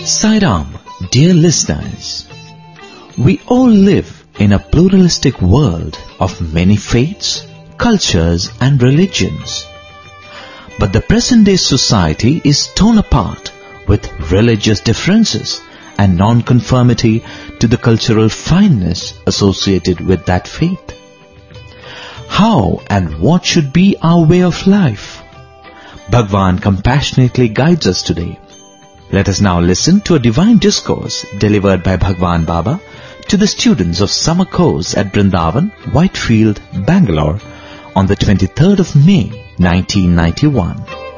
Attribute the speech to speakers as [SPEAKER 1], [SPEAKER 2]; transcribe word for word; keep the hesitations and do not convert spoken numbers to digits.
[SPEAKER 1] Sairam, dear listeners, we all live in a pluralistic world of many faiths, cultures and religions. But the present-day society is torn apart with religious differences and non-conformity to the cultural fineness associated with that faith. How and what should be our way of life? Bhagwan compassionately guides us today. Let us now listen to a divine discourse delivered by Bhagwan Baba to the students of summer course at Brindavan, Whitefield, Bangalore on the twenty-third of May, nineteen ninety-one.